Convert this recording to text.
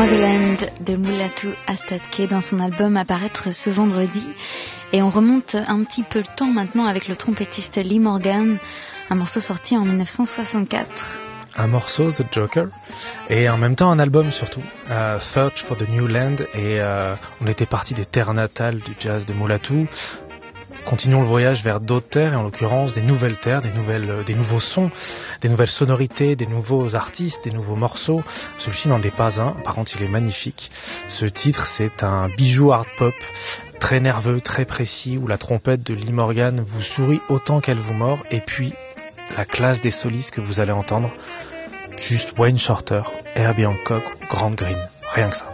Mogoland de Mulatu Astatke dans son album à paraître ce vendredi. Et on remonte un petit peu le temps maintenant avec le trompettiste Lee Morgan, un morceau sorti en 1964. Un morceau, The Joker, et en même temps un album surtout, Search for the New Land, et on était parti des terres natales du jazz de Mulatu. Continuons le voyage vers d'autres terres, et en l'occurrence des nouvelles terres, des nouveaux sons, des nouvelles sonorités, des nouveaux artistes, des nouveaux morceaux. Celui-ci n'en est pas un, par contre il est magnifique. Ce titre, c'est un bijou hard pop, très nerveux, très précis, où la trompette de Lee Morgan vous sourit autant qu'elle vous mord, et puis la classe des solistes que vous allez entendre, juste Wayne Shorter, Herbie Hancock, Grant Green, rien que ça.